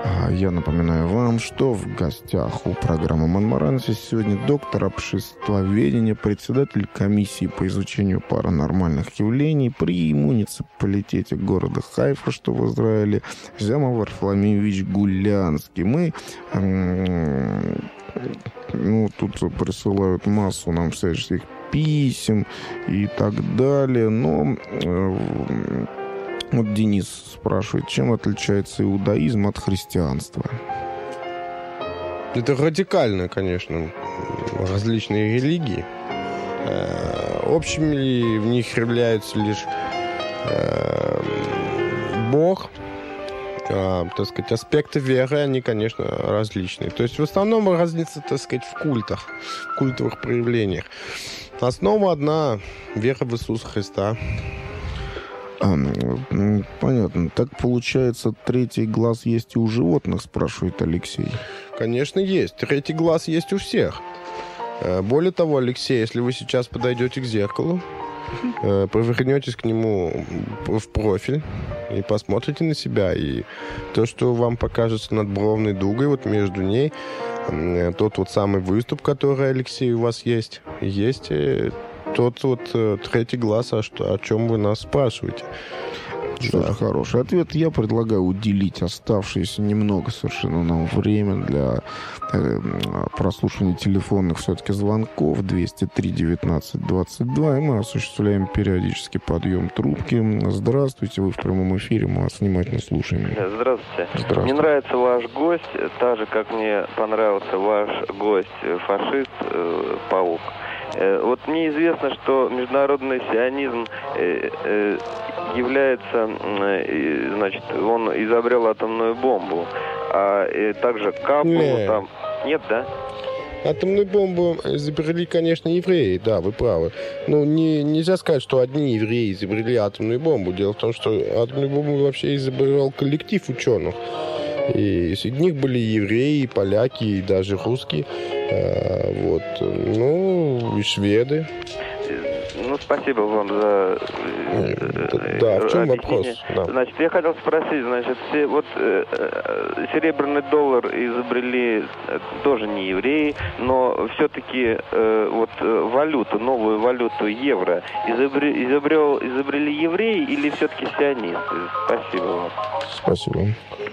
Я напоминаю вам, что в гостях у программы «Монмаранси» сегодня доктор обществоведения, председатель комиссии по изучению паранормальных явлений при муниципалитете города Хайфа, что в Израиле, Зяма Варфоломеевич Гулянский. Мы тут присылают массу нам всяческих писем и так далее, но вот Денис спрашивает, чем отличается иудаизм от христианства? Это радикально, конечно, различные религии. Общими ли в них являются лишь Бог, так сказать, аспекты веры, они, конечно, различные. То есть в основном разница, так сказать, в культах, в культовых проявлениях. Основа одна – вера в Иисуса Христа. Понятно. Так получается, третий глаз есть и у животных, спрашивает Алексей. Конечно, есть. Третий глаз есть у всех. Более того, Алексей, если вы сейчас подойдете к зеркалу, повернетесь к нему в профиль и посмотрите на себя, и то, что вам покажется над бровной дугой, вот между ней, тот вот самый выступ, который, Алексей, у вас есть тот вот третий глаз, о чем вы нас спрашиваете. Что же, хороший ответ. Я предлагаю уделить оставшееся немного совершенно нам время для прослушивания телефонных все-таки звонков 203-19-22, и мы осуществляем периодически подъем трубки. Здравствуйте, вы в прямом эфире, мы вас внимательно слушаем. Здравствуйте. Мне нравится ваш гость, так же, как мне понравился ваш гость, фашист, Паук. Вот мне известно, что международный сионизм является, значит, он изобрел атомную бомбу, а также Капу там... Нет, да? Атомную бомбу изобрели, конечно, евреи, да, вы правы. Но нельзя сказать, что одни евреи изобрели атомную бомбу. Дело в том, что атомную бомбу вообще изобрел коллектив ученых. И среди них были евреи, поляки, и даже русские. И шведы. Спасибо вам за... Да, в чем вопрос? Да. Значит, я хотел спросить, серебряный доллар изобрели тоже не евреи, но все-таки новую валюту евро изобрели евреи или все-таки сионисты? Спасибо вам. Спасибо.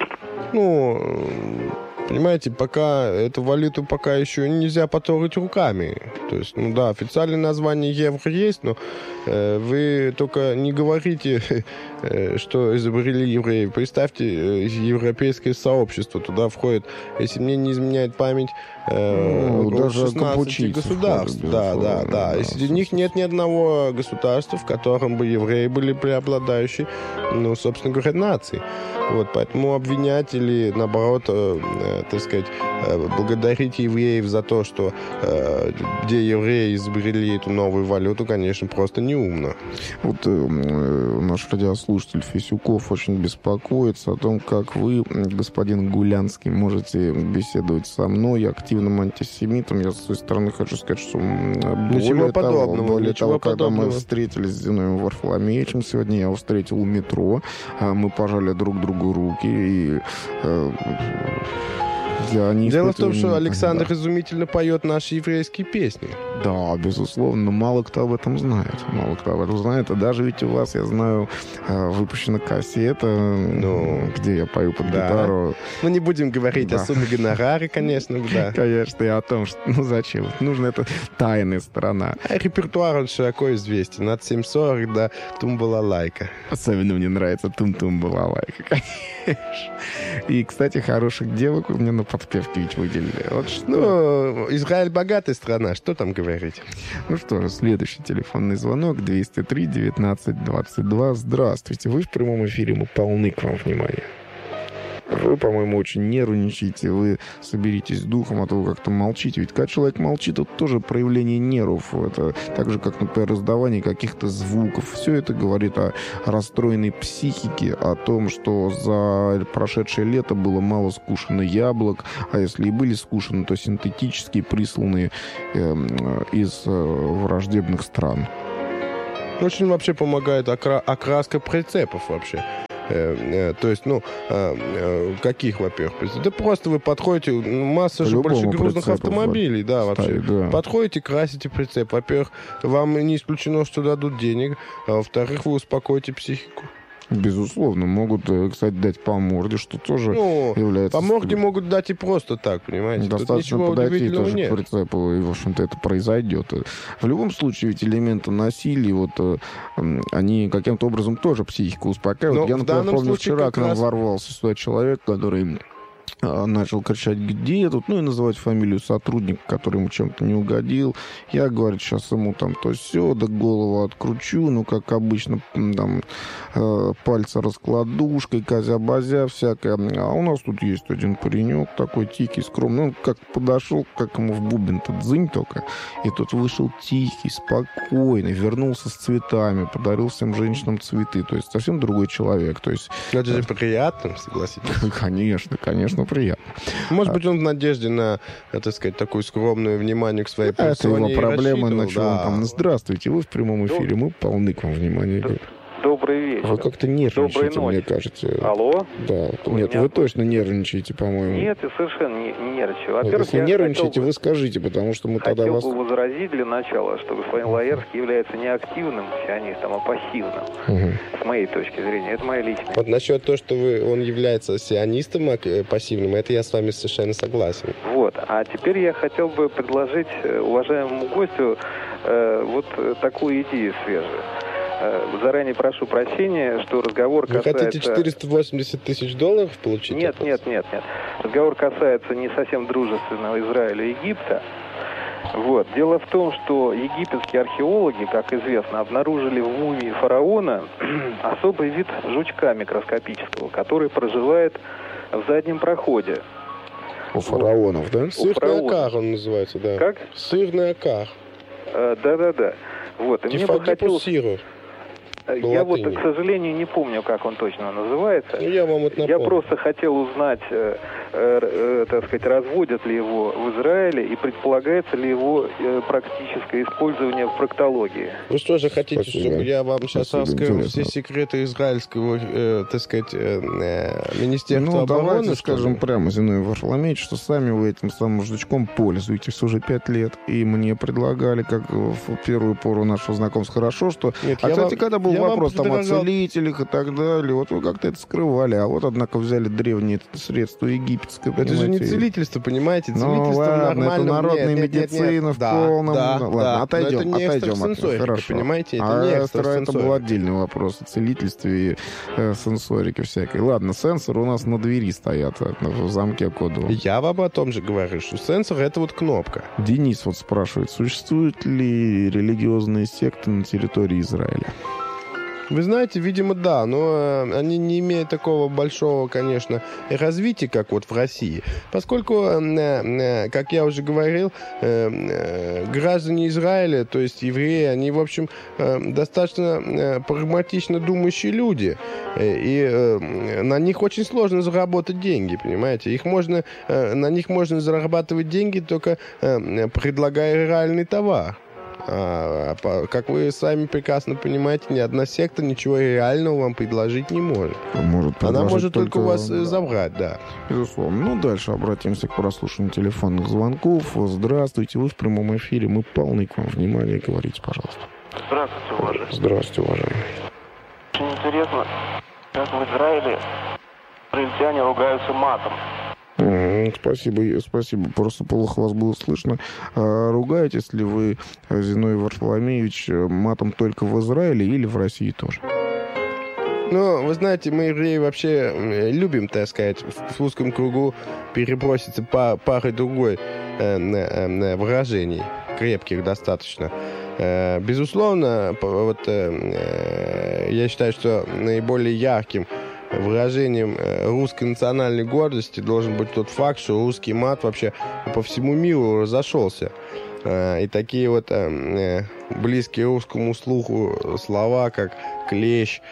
Понимаете, пока эту валюту пока еще нельзя потрогать руками. То есть, официальное название евро есть, но вы только не говорите, что изобрели евреи. Представьте, европейское сообщество, туда входит, если мне не изменяет память, около 16 государств. Да. И среди них нет ни одного государства, в котором бы евреи были преобладающей, собственно говоря, нацией. Поэтому обвинять или, наоборот, так сказать, благодарить евреев за то, что где евреи изобрели эту новую валюту, конечно, просто неумно. Наш радиослушатель Фисюков очень беспокоится о том, как вы, господин Гулянский, можете беседовать со мной, активным антисемитом. Я с своей стороны хочу сказать, что более того, когда мы встретились с Зиновием Варфоломеевичем, сегодня я его встретил у метро, мы пожали друг другу руки, и Дело в том, что Александр изумительно поет наши еврейские песни. Да, безусловно, но мало кто об этом знает. А даже ведь у вас, я знаю, выпущена кассета, где я пою под гитару. Не будем говорить о сумме гонорара, конечно, да. Конечно, и о том, что, зачем? Нужно, это тайная сторона. Репертуар, он широко известен. От 7:40 до «Тум-балалайка». Особенно мне нравится «Тум-тум-балалайка», конечно. И, кстати, хороших девок у меня на подпевке ведь выделили. Израиль богатая страна, что там говорить? Что же, следующий телефонный звонок 203-19-22. Здравствуйте, вы в прямом эфире, мы полны к вам внимания. Вы, по-моему, очень нервничаете, вы соберитесь с духом, а то вы как-то молчите. Ведь когда человек молчит, это тоже проявление нервов. Это так же, как, например, раздавание каких-то звуков. Все это говорит о расстроенной психике, о том, что за прошедшее лето было мало скушено яблок, а если и были скушены, то синтетические, присланные из враждебных стран. Очень вообще помогает окраска прицепов вообще. То есть, каких, во-первых? Да просто вы подходите, масса же большегрузных автомобилей, да, вообще. Да. Подходите, красите прицеп. Во-первых, вам не исключено, что дадут денег, а во-вторых, вы успокоите психику. Безусловно, могут, кстати, дать по морде, что тоже является... По морде могут дать и просто так, понимаете? Достаточно подойти тоже к прицепу, и, в общем-то, это произойдет. В любом случае, ведь элементы насилия, они каким-то образом тоже психику успокаивают. Я, например, помню, вчера к нам ворвался сюда человек, который начал кричать, где тут, и называть фамилию сотрудника, который ему чем-то не угодил. Я, говорит, сейчас ему там то все, да голову откручу, как обычно, там, пальцы раскладушкой, козя-базя всякое. А у нас тут есть один паренек такой тихий, скромный. Он как подошел, как ему в бубен-то дзынь только, и тут вышел тихий, спокойный, вернулся с цветами, подарил всем женщинам цветы. То есть совсем другой человек. То есть... Это же приятно, согласитесь. Конечно, приятно. Может быть, он в надежде на, так сказать, такое скромное внимание к своей персоне. Это его проблемы, на чем он там. Здравствуйте, вы в прямом эфире, мы полны к вам внимания. Добрый вечер. Вы как-то нервничаете, мне кажется. Алло? Да. Нет, вы точно нервничаете, по-моему. Нет, я совершенно не нервничаю. Во-первых, если нервничаете, вы скажите, потому что мы тогда вас... Хотел бы возразить для начала, что господин Лаерский является не активным сионистом, а пассивным. С моей точки зрения. Это моя личная. Вот насчет того, что он является сионистом пассивным, это я с вами совершенно согласен. Вот. А теперь я хотел бы предложить уважаемому гостю такую идею свежую. Заранее прошу прощения, что разговор касается... Вы хотите 480 тысяч долларов получить? Нет. Разговор касается не совсем дружественного Израиля и Египта. Дело в том, что египетские археологи, как известно, обнаружили в мумии фараона особый вид жучка микроскопического, который проживает в заднем проходе. У фараонов, да? Сырный акар он называется, да. Как? Сырный акар. Да. И мне бы хотелось... Я к сожалению, не помню, как он точно называется. Я вам это напомню. Я просто хотел узнать, так сказать, разводят ли его в Израиле и предполагается ли его практическое использование в проктологии. Вы что же хотите, чтобы я вам сейчас раскрыл все секреты израильского, так сказать, Министерства обороны? Давайте скажем прямо, Зиновий Варфоломеевич, что сами вы этим самым жучком пользуетесь уже 5 лет. И мне предлагали, как в первую пору нашего знакомства, хорошо, что... Кстати, когда был вопрос там о целителях и так далее, вы как-то это скрывали, однако взяли древние средства египетское. Это же не целительство, понимаете? Целительство нормально. Это народная медицина в полном... Ладно, отойдем от этого. Хорошо. Понимаете? Это не экстрасенсорика. Это был отдельный вопрос о целительстве и сенсорике всякой. Ладно, сенсоры у нас на двери стоят, в замке кодовом. Я вам о том же говорю, что сенсор — это кнопка. Денис спрашивает, существуют ли религиозные секты на территории Израиля? Вы знаете, видимо, да, но они не имеют такого большого, конечно, развития, как в России. Поскольку, как я уже говорил, граждане Израиля, то есть евреи, они, в общем, достаточно прагматично думающие люди. И на них очень сложно заработать деньги, понимаете? На них можно зарабатывать деньги, только предлагая реальный товар. Как вы сами прекрасно понимаете, ни одна секта ничего реального вам предложить не может. Она может только у вас забрать, да. Безусловно. Дальше обратимся к прослушиванию телефонных звонков. Здравствуйте, вы в прямом эфире. Мы полны к вам внимания. Говорите, пожалуйста. Здравствуйте, уважаемый. Здравствуйте, уважаемый. Очень интересно, как в Израиле израильтяне ругаются матом. Спасибо. Просто плохо вас было слышно. Ругаетесь ли вы, Зиновий Варфоломеевич, матом только в Израиле или в России тоже? Вы знаете, мы, евреи, вообще любим, так сказать, в узком кругу переброситься парой другой выражений, крепких достаточно. Безусловно, я считаю, что наиболее ярким выражением русской национальной гордости должен быть тот факт, что русский мат вообще по всему миру разошелся. И такие близкие русскому слуху слова, как клещ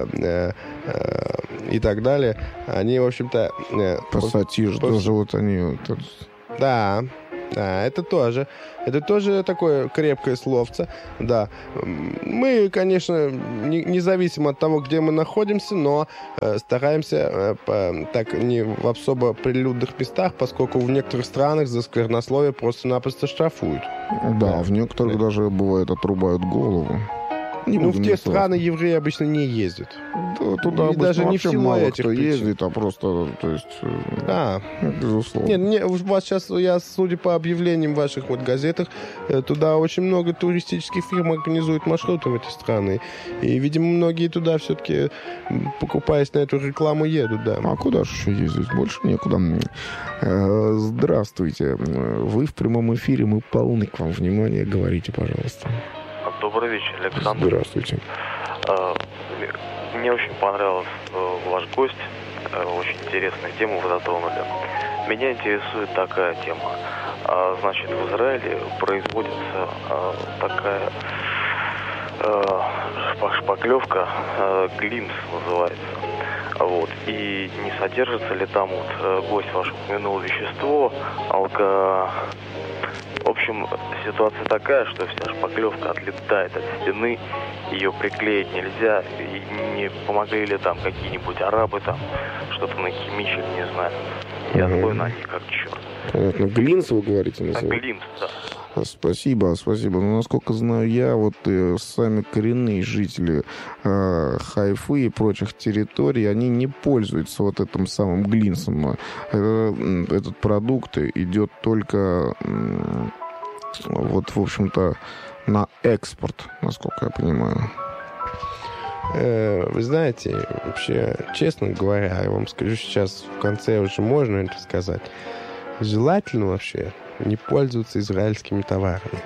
и так далее, они, в общем-то... Пассатижи тоже они... Да. Да, это тоже такое крепкое словце, да. Мы, конечно, независимо от того, где мы находимся, но стараемся так не в особо прилюдных местах, поскольку в некоторых странах за сквернословие просто-напросто штрафуют. Да, в некоторых даже, бывает, отрубают голову. В те страны евреи обычно не ездят. Да, туда И обычно даже не в вообще силу мало этих кто причин. ездит, а просто, то есть, безусловно. Нет, у вас сейчас, я, судя по объявлениям в ваших вот газетах, туда очень много туристических фирм организуют маршруты в эти страны. И, видимо, многие туда все-таки, покупаясь на эту рекламу, едут, да. А куда же еще ездить? Больше некуда. Здравствуйте. Вы в прямом эфире, мы полны к вам внимания. Говорите, пожалуйста. Добрый вечер, Александр. Здравствуйте. Мне очень понравился ваш гость. Очень интересную тему вы затронули. Меня интересует такая тема. Значит, в Израиле производится такая шпаклевка, глимс называется. Вот. И не содержится ли там, вот гость ваш упомянул, вещество, В общем, ситуация такая, что вся шпаклевка отлетает от стены, ее приклеить нельзя, и не помогли ли там какие-нибудь арабы там, что-то нахимичили, не знаю. Я злой на них как черт. Понятно. Глинс, вы говорите, называется? Глимс, да. Спасибо. Ну, насколько знаю я, вот сами коренные жители Хайфы и прочих территорий, они не пользуются вот этим самым глинсом. Этот продукт идет только, вот, в общем-то, на экспорт, насколько я понимаю. Вы знаете, вообще, честно говоря, я вам скажу сейчас, в конце уже можно это сказать, желательно вообще не пользоваться израильскими товарами.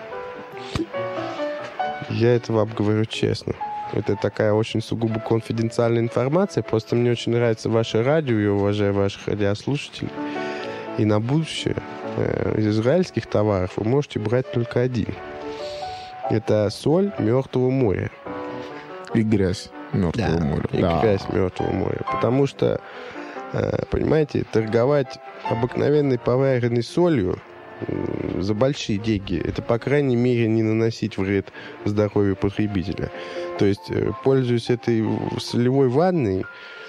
Я это вам говорю честно. Это такая очень сугубо конфиденциальная информация. Просто мне очень нравится ваше радио, я уважаю ваших радиослушателей. И на будущее из израильских товаров вы можете брать только один. Это соль Мертвого моря. И грязь Мертвого моря. И грязь Мертвого моря. Потому что, понимаете, торговать обыкновенной поваренной солью за большие деньги, это, по крайней мере, не наносить вред здоровью потребителя. То есть, пользуясь этой солевой ванной,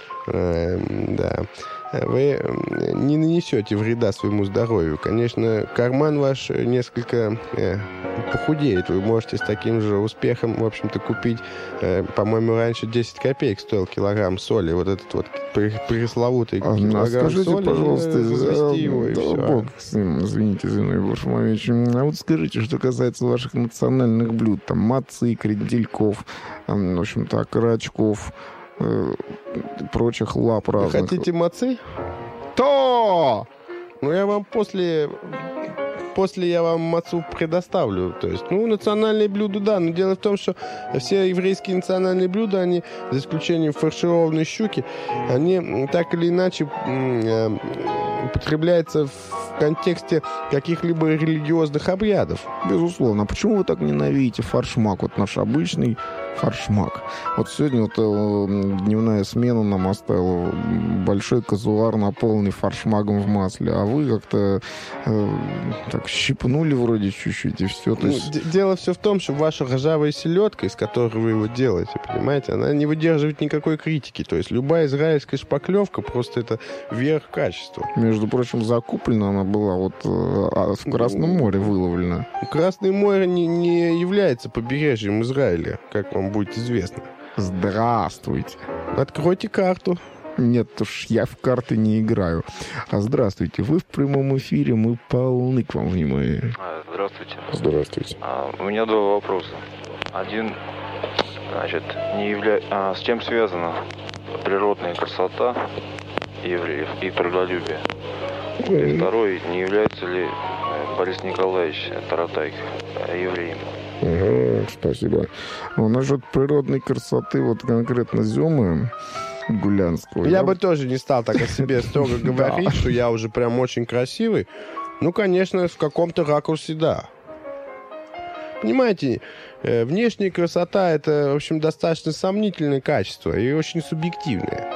да, вы не нанесете вреда своему здоровью. Конечно, карман ваш несколько похудеет. Вы можете с таким же успехом, в общем-то, купить, по-моему, раньше 10 копеек стоил килограмм соли. Вот этот вот пресловутый килограмм скажите, соли. Пожалуйста, его, и все. Бог с ним, извините, Боже мой. А вот скажите, что касается ваших национальных блюд, там, мацы, крендельков, в общем-то, окорочков, прочих лап разных. Хотите мацы? То! Ну, я вам после я вам мацу предоставлю. То есть, национальные блюда, да. Но дело в том, что все еврейские национальные блюда, они, за исключением фаршированной щуки, они так или иначе употребляются в контексте каких-либо религиозных обрядов. Безусловно. А почему вы так ненавидите фаршмак? Вот наш обычный фаршмак. Вот сегодня вот дневная смена нам оставила большой казуар, наполненный фаршмаком в масле. А вы как-то так щипнули вроде чуть-чуть, и все. То есть... Дело все в том, что ваша ржавая селедка, из которой вы его делаете, понимаете, она не выдерживает никакой критики. То есть любая израильская шпаклевка просто это верх качества. Между прочим, закуплена она была вот в Красном море выловлена. Красное море не является побережьем Израиля, как вам будет известно. Здравствуйте. Откройте карту. Нет уж, я в карты не играю. Здравствуйте, вы в прямом эфире, мы полны к вам внимания. Здравствуйте. Здравствуйте. У меня два вопроса. Один, значит, с чем связана природная красота евреев и трудолюбие? И второй, не является ли Борис Николаевич Таратай евреем? Спасибо. Насчет природной красоты, вот конкретно Зёмы Гулянского. Я бы тоже не стал так о себе строго говорить, что я уже прям очень красивый. Конечно, в каком-то ракурсе, да. Понимаете, внешняя красота — это, в общем, достаточно сомнительное качество и очень субъективное.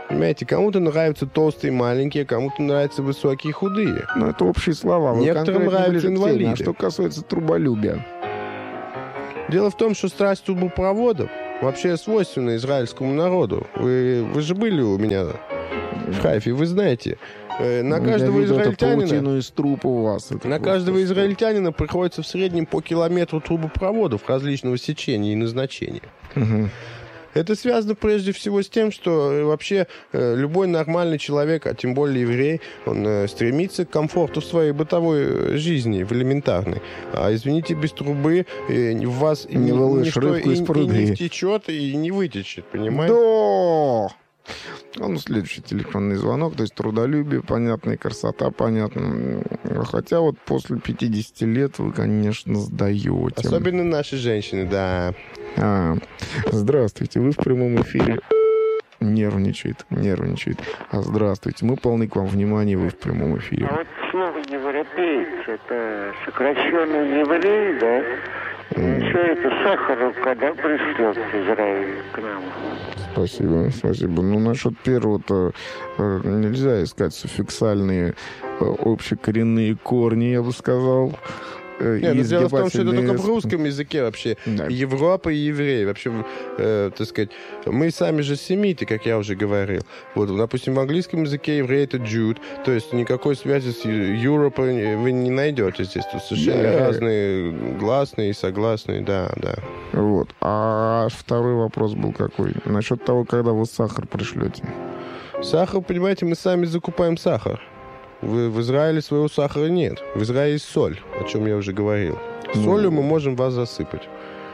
Понимаете, кому-то нравятся толстые маленькие, кому-то нравятся высокие худые. Ну, это общие слова. Вы Некоторым конкретно нравятся ближе к теме. инвалиды. А что касается труболюбия? Дело в том, что страсть трубопроводов вообще свойственна израильскому народу. Вы же были у меня в Хайфе, вы знаете. На каждого израильтянина... паутину из трупа у вас. На каждого израильтянина приходится в среднем по километру трубопроводов различного сечения и назначения. Угу. Это связано прежде всего с тем, что вообще любой нормальный человек, а тем более еврей, он стремится к комфорту в своей бытовой жизни, в элементарной. А извините, без трубы в вас Не вылышь рыбку из пруды. и не втечет, и не вытечет, понимаете? Да! Ну, следующий телефонный звонок, то есть трудолюбие, понятно, и красота, понятно. Хотя вот после 50 лет вы, конечно, сдаете. Особенно наши женщины, да. Здравствуйте, вы в прямом эфире. Нервничает. Здравствуйте, мы полны к вам внимания, вы в прямом эфире. А вот слово европеец, это сокращенно еврей, да? Что это Сахаров, когда пришлет с Израиля к нам? Спасибо. Ну, насчет первого-то нельзя искать суффиксальные общекоренные корни, я бы сказал. Нет, дело в том, что это только в русском языке вообще. Да. Европа и евреи. Вообще, так сказать, мы сами же семиты, как я уже говорил. Вот, допустим, в английском языке еврей это Jude. То есть никакой связи с Европой вы не найдете здесь. Тут совершенно разные гласные и согласные, да. Вот. А второй вопрос был какой? Насчет того, когда вы сахар пришлете. Сахар, понимаете, мы сами закупаем сахар. В Израиле своего сахара нет. В Израиле есть соль, о чем я уже говорил. Солью мы можем вас засыпать.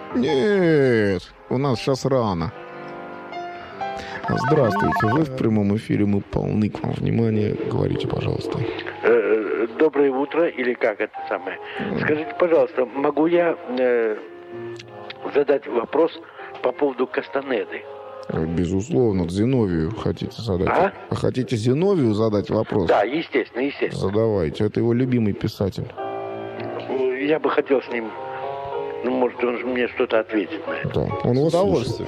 Нет, у нас сейчас рано. Здравствуйте, вы в прямом эфире, мы полны к вам внимания. Говорите, пожалуйста. Доброе утро, или как это самое? Скажите, пожалуйста, могу я задать вопрос по поводу Кастанеды? Безусловно, Зиновию хотите задать. Хотите Зиновию задать вопрос? Да, естественно. Задавайте, это его любимый писатель. Я бы хотел с ним, может, он мне что-то ответит на это. Да, он вас слушает.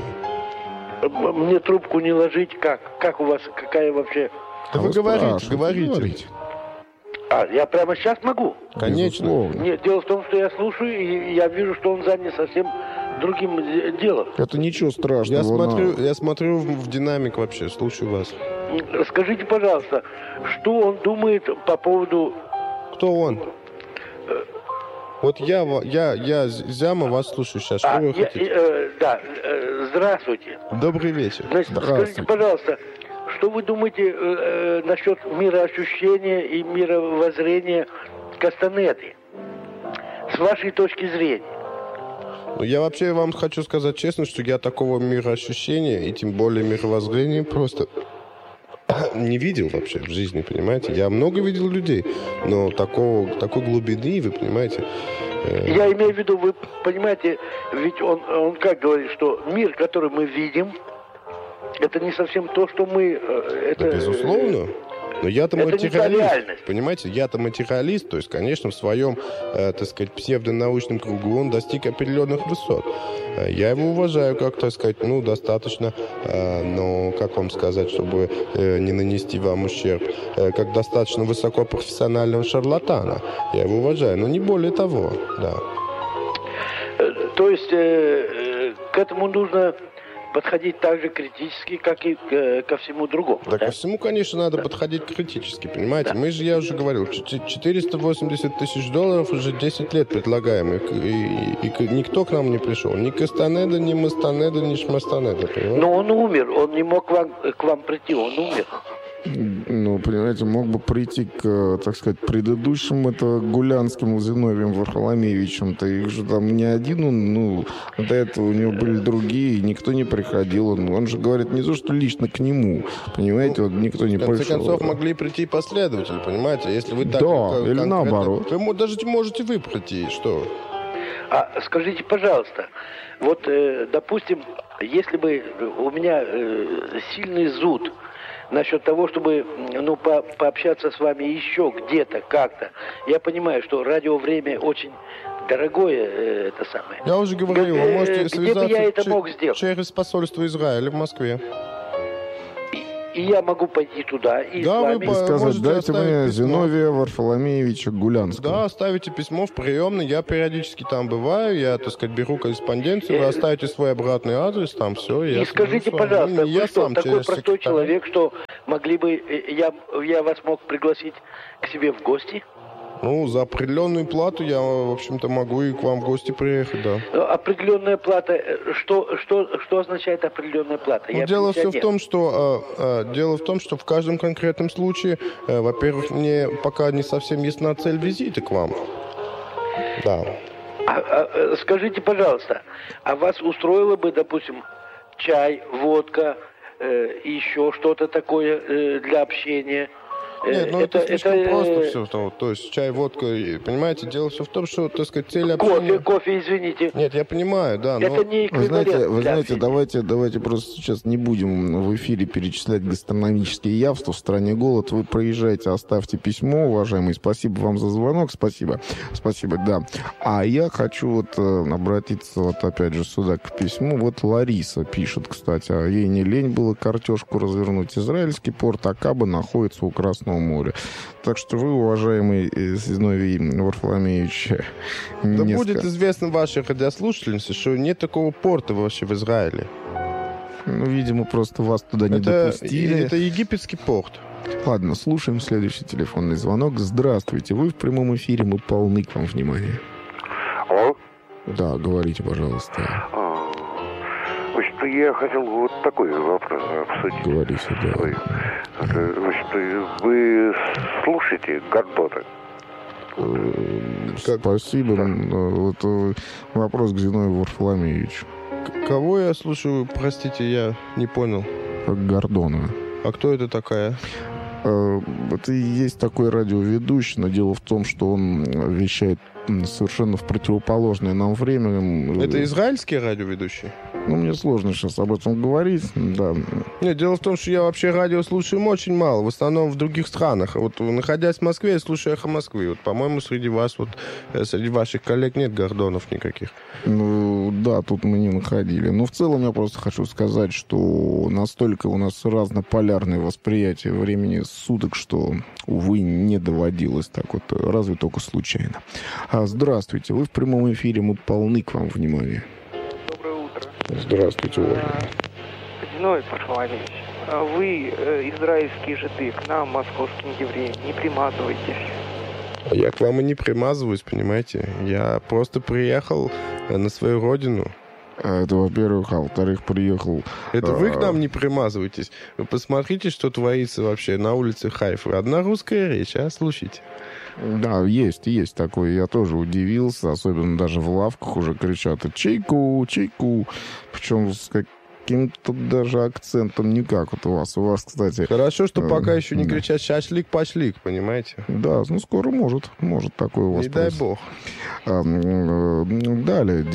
Мне трубку не ложить, как у вас, какая вообще... Да вы говорите. Я прямо сейчас могу? Конечно. Нет, дело в том, что я слушаю, и я вижу, что он занят совсем другим делом. Это ничего страшного. Я смотрю в динамик вообще, слушаю вас. Скажите, пожалуйста, что он думает по поводу... Кто он? Вот я Зяма вас слушаю сейчас. Что вы хотите? Здравствуйте. Добрый вечер. Значит, скажите, пожалуйста, что вы думаете насчет мироощущения и мировоззрения Кастанеды? С вашей точки зрения. Ну, я вообще вам хочу сказать честно, что я такого мироощущения и тем более мировоззрения просто не видел вообще в жизни, понимаете? Я много видел людей, но такой глубины, вы понимаете... Я имею в виду, вы понимаете, ведь он как говорит, что мир, который мы видим, это не совсем то, что мы... Да, безусловно. Но я-то материалист, понимаете? Я-то материалист, то есть, конечно, в своем, так сказать, псевдонаучном кругу он достиг определенных высот. Я его уважаю, как, так сказать, достаточно, но, как вам сказать, чтобы не нанести вам ущерб, как достаточно высокопрофессионального шарлатана. Я его уважаю, но не более того, да. То есть к этому нужно подходить так же критически, как и ко всему другому. Да, ко всему, конечно, надо подходить критически, понимаете? Да. Я уже говорил, $480 тысяч уже 10 лет предлагаем, и никто к нам не пришел. Ни Кастанеда, ни Мастанеда, ни Шмастанеда, понимаете? Но он умер, он не мог к вам прийти, он умер. Ну, понимаете, мог бы прийти к, так сказать, предыдущим, это Гулянским Зиновием Варфоломеевичем-то. Их же там не один, до этого у него были другие, никто не приходил. Он же говорит не то, что лично к нему, понимаете, вот никто не пришел. В конце концов, могли прийти последователи, понимаете, если вы так... Да, или наоборот. Вы даже можете вы прийти, что... Скажите, пожалуйста, вот, допустим, если бы у меня сильный зуд насчет того, чтобы пообщаться с вами еще где-то, как-то. Я понимаю, что радиовремя очень дорогое это самое. Я уже говорил, вы можете связаться, где бы я это мог сделать? Через посольство Израиля в Москве. и я могу пойти туда и Да, с вы вами... И сказать, можете дайте оставить мне письмо. Зиновия Варфоломеевича Гулянского. Да, оставите письмо в приемной, я периодически там бываю, я, так сказать, беру корреспонденцию, вы оставите свой обратный адрес, там все. И скажите, пожалуйста, вы что, такой простой человек, что могли бы, я вас мог пригласить к себе в гости? Ну, за определенную плату я, в общем-то, могу и к вам в гости приехать, да. Определенная плата, что означает определенная плата? Ну, дело все в том, что в каждом конкретном случае, во-первых, мне пока не совсем ясна цель визита к вам. Да. Скажите, пожалуйста, а вас устроило бы, допустим, чай, водка, еще что-то такое для общения? Нет, ну это слишком просто все. То есть чай, водка, понимаете, дело все в том, что, так сказать, цель общения... Кофе, извините. Нет, я понимаю, да, но... Это не эквивалент. Вы знаете, давайте просто сейчас не будем в эфире перечислять гастрономические явства в стране голод. Вы проезжайте, оставьте письмо, уважаемый. Спасибо вам за звонок, спасибо, да. А я хочу вот обратиться вот опять же сюда к письму. Вот Лариса пишет, кстати, а ей не лень было картошку развернуть. Израильский порт Акаба находится у Красного моря. Так что вы, уважаемый Зиновий Варфоломеевич... Да будет известно вашей радиослушательнице, что нет такого порта вообще в Израиле. Ну, видимо, просто вас туда не допустили. Это египетский порт. Ладно, слушаем следующий телефонный звонок. Здравствуйте, вы в прямом эфире, мы полны к вам внимания. Алло? Да, говорите, пожалуйста. Значит, я хотел вот такой вопрос обсудить. Говорите, да. Значит, вы слушаете Гордона? Спасибо. Вот вопрос к Зиновию Варфоломеевичу. Кого я слушаю, простите, я не понял. Гордона. А кто это такая? Это и есть такой радиоведущий, но дело в том, что он вещает совершенно в противоположное нам время. Это израильский радиоведущий? Ну, мне сложно сейчас об этом говорить, да. Нет, дело в том, что я вообще радио слушаю очень мало, в основном в других странах. Вот, находясь в Москве, я слушаю «Эхо Москвы». Вот, по-моему, среди ваших коллег нет Гордонов никаких. Ну, да, тут мы не находили. Но в целом я просто хочу сказать, что настолько у нас разнополярное восприятие времени суток, что, увы, не доводилось так вот, разве только случайно. Здравствуйте, вы в прямом эфире, мы полны к вам внимания. Доброе утро. Здравствуйте, уважаемый. Зиновий Варфоломеевич, вы, израильские жиды, к нам, московским евреям, не примазывайтесь. Я к вам и не примазываюсь, понимаете? Я просто приехал на свою родину. Это, во-первых, а во-вторых, приехал... Это вы к нам не примазываетесь. Вы посмотрите, что творится вообще на улице Хайфы. Одна русская речь, слушайте. Да, есть такое. Я тоже удивился. Особенно даже в лавках уже кричат «чайку, чайку». Причем с каким-то даже акцентом не как вот у вас. У вас, кстати... Хорошо, что пока еще не да. кричат «шашлик-пашлик», понимаете? Да, ну скоро может такое у вас. Не дай бог. Далее,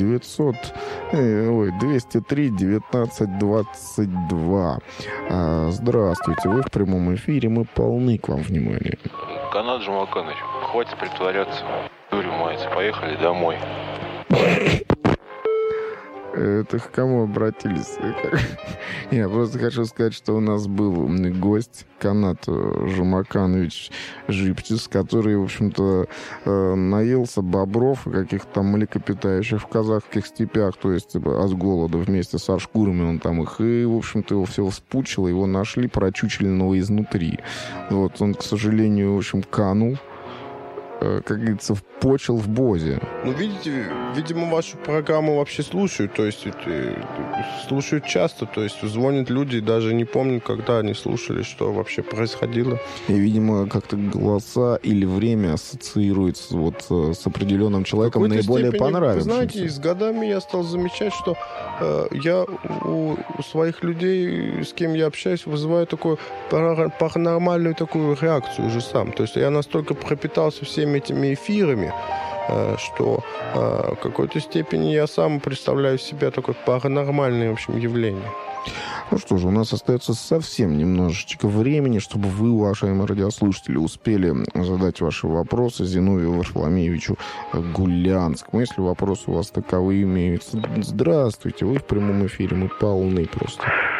203 19 22. Здравствуйте, вы в прямом эфире, мы полны к вам внимания. Канат Жумаканович, хватит притворяться. Дурью мается, поехали домой. Это к кому обратились? Я просто хочу сказать, что у нас был гость, Канат Жумаканович Жиптис, который, в общем-то, наелся бобров и каких-то там млекопитающих в казахских степях, то есть от голода вместе со шкурами он там их, и, в общем-то, его все вспучило, его нашли прочучленного изнутри. Вот, он, к сожалению, в общем, канул, как говорится, почел в бозе. Ну, видите, видимо, вашу программу вообще слушают, то есть слушают часто, то есть звонят люди и даже не помнят, когда они слушали, что вообще происходило. И, видимо, как-то голоса или время ассоциируется вот с определенным человеком наиболее понравившимся. Вы знаете, с годами я стал замечать, что я у своих людей, с кем я общаюсь, вызываю такую паранормальную такую реакцию уже сам. То есть я настолько пропитался всеми этими эфирами, что в какой-то степени я сам представляю себя такое паранормальное, в общем, явление. Ну что же, у нас остается совсем немножечко времени, чтобы вы, уважаемые радиослушатели, успели задать ваши вопросы Зиновию Варфоломеевичу Гулянскому. Если вопросы у вас таковые имеются. Здравствуйте, вы в прямом эфире, мы полны просто.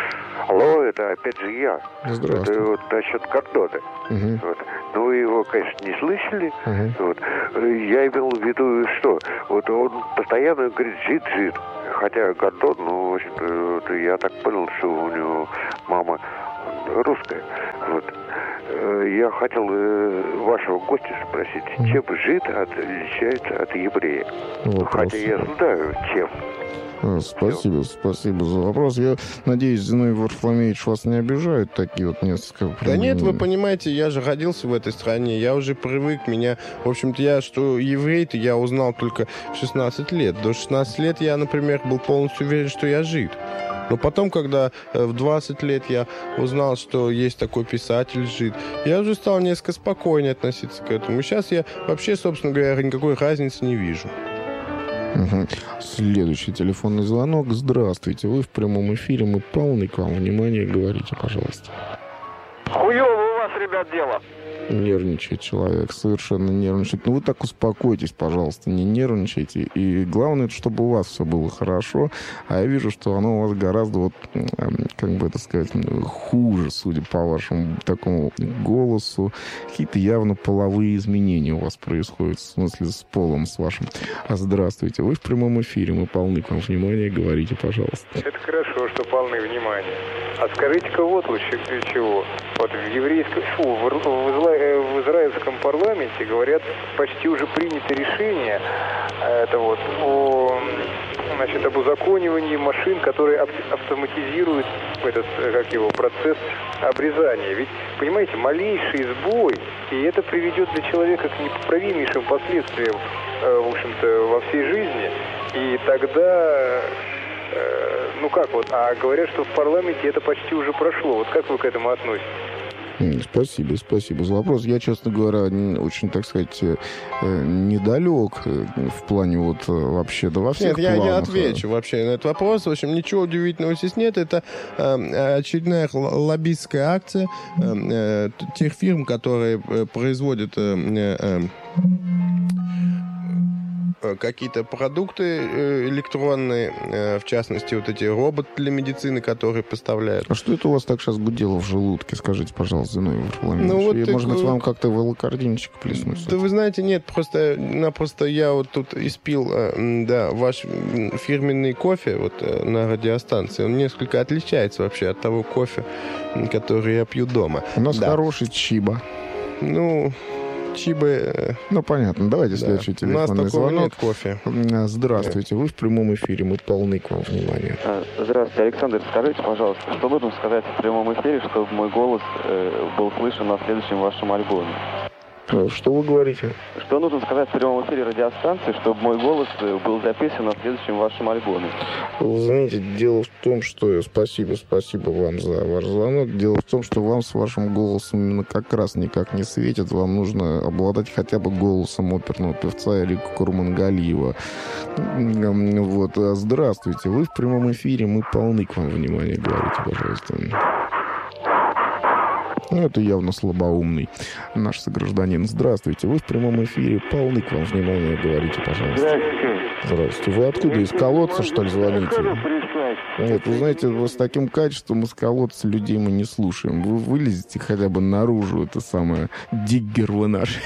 Алло, это опять же я. Здравствуйте. Это вот насчет Гордона. Мгм. Вот. Ну, вы его, конечно, не слышали. Мгм. Вот. Я имел в виду, что вот он постоянно говорит «жид». Хотя Гордон, ну, в общем-то, вот, я так понял, что у него мама русская. Вот. Я хотел вашего гостя спросить, чем жид отличается от еврея? Вопрос. Хотя я знаю, чем. Спасибо за вопрос. Я надеюсь, Зиновий Варфоломеевич вас не обижает такие вот несколько... Да нет, вы понимаете, я же родился в этой стране, я уже привык, в общем-то, я, что еврей-то я узнал только в 16 лет. До 16 лет я, например, был полностью уверен, что я жид. Но потом, когда в 20 лет я узнал, что есть такой писатель жид, я уже стал несколько спокойнее относиться к этому. И сейчас я вообще, собственно говоря, никакой разницы не вижу. Угу. Следующий телефонный звонок. Здравствуйте, вы в прямом эфире, мы полны к вам внимания, говорите, пожалуйста. Хуёво у вас, ребят, дело. Нервничает человек, совершенно нервничает. Ну вы так успокойтесь, пожалуйста, не нервничайте. И главное, чтобы у вас все было хорошо. А я вижу, что оно у вас гораздо, вот, как бы это сказать, хуже, судя по вашему такому голосу. Какие-то явно половые изменения у вас происходят, в смысле с полом, с вашим. Здравствуйте, вы в прямом эфире, мы полны к вам внимания, говорите, пожалуйста. Это хорошо, что полны внимания. А скажите-ка вот чего. Вот в еврейском, в израильском парламенте, говорят, почти уже принято решение это вот, об узаконивании машин, которые автоматизируют этот, процесс обрезания. Ведь, понимаете, малейший сбой, и это приведет для человека к непоправимейшим последствиям, в общем-то, во всей жизни. И тогда... а говорят, что в парламенте это почти уже прошло. Вот как вы к этому относитесь? Спасибо за вопрос. Я, честно говоря, очень, так сказать, недалек в плане вот вообще, да во всех планах. Я отвечу вообще на этот вопрос. В общем, ничего удивительного здесь нет. Это очередная лоббистская акция тех фирм, которые производят какие-то продукты электронные, в частности, вот эти роботы для медицины, которые поставляют. А что это у вас так сейчас гудело в желудке? скажите, пожалуйста, Зиновий Варфоломеевич. Может быть, вам как-то волокординчик плеснуть? Да вы знаете, нет, просто я вот тут испил, ваш фирменный кофе вот на радиостанции. Он несколько отличается вообще от того кофе, который я пью дома. У нас хороший Чиба. Чибы... понятно. Давайте следующий телефонный звонок. Нет кофе. Здравствуйте, вы в прямом эфире, мы полны к вам внимания. Здравствуйте, Александр, скажите, пожалуйста, что нужно сказать в прямом эфире, чтобы мой голос был слышен на следующем вашем альбоме? Что вы говорите? Что нужно сказать в прямом эфире радиостанции, чтобы мой голос был записан на следующем вашем альбоме? Вы знаете, дело в том, что... Спасибо вам за ваш звонок. Дело в том, что вам с вашим голосом именно как раз никак не светит. Вам нужно обладать хотя бы голосом оперного певца или Курмангалиева. Вот. Здравствуйте, вы в прямом эфире, мы полны к вам внимания, говорите, пожалуйста. Это явно слабоумный наш согражданин. Здравствуйте, вы в прямом эфире, полны к вам внимания, говорите, пожалуйста. Здравствуйте. Вы откуда, из колодца, что ли, звоните? Нет, вы знаете, с таким качеством из колодца людей мы не слушаем. Вы вылезете хотя бы наружу, это самое, диггер вы наш.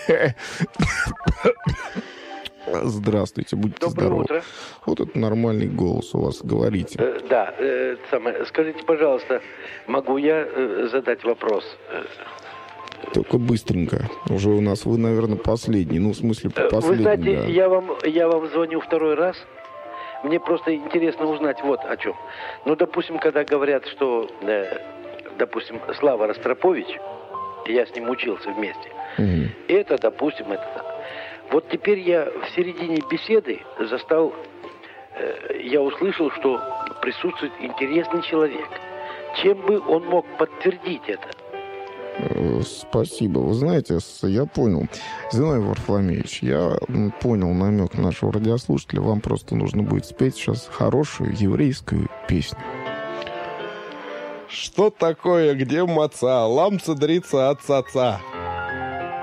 Здравствуйте, будьте здоровы. Утро. Вот это нормальный голос у вас, говорите. Скажите, пожалуйста, могу я задать вопрос? Только быстренько. Уже у нас вы, наверное, последний. В смысле, последний. Вы знаете, я вам звоню второй раз. Мне просто интересно узнать вот о чем. Допустим, когда говорят, что, допустим, Слава Ростропович, я с ним учился вместе, это, допустим, это так. Вот теперь я в середине беседы я услышал, что присутствует интересный человек. Чем бы он мог подтвердить это? Спасибо. Вы знаете, я понял. Зиновий Варфоломеевич, я понял намек нашего радиослушателя. Вам просто нужно будет спеть сейчас хорошую еврейскую песню. Что такое, где маца? Ламца дрится от цаца.